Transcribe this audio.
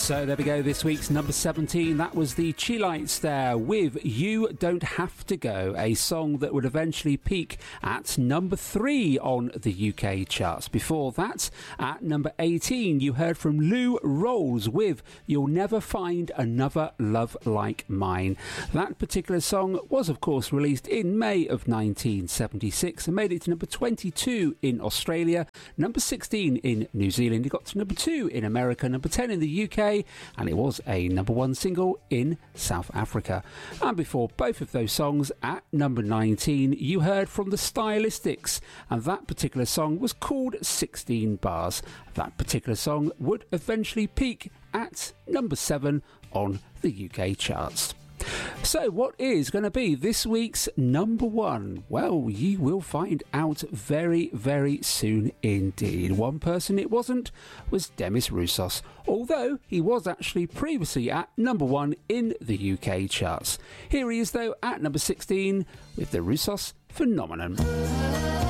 So there we go, this week's number 17. That was the Chi-Lites there with You Don't Have to Go, a song that would eventually peak at number 3 on the UK charts. Before that, at number 18, you heard from Lou Rawls with You'll Never Find Another Love Like Mine. That particular song was, of course, released in May of 1976 and made it to number 22 in Australia, number 16 in New Zealand. It got to number 2 in America, number 10 in the UK, and it was a number 1 single in South Africa. And before both of those songs, at number 19, you heard from the Stylistics, and that particular song was called 16 Bars. That particular song would eventually peak at number 7 on the UK charts. So what is going to be this week's number 1? Well, you will find out very, very soon indeed. One person it wasn't was Demis Roussos, although he was actually previously at number 1 in the UK charts. Here he is though at number 16 with the Roussos Phenomenon.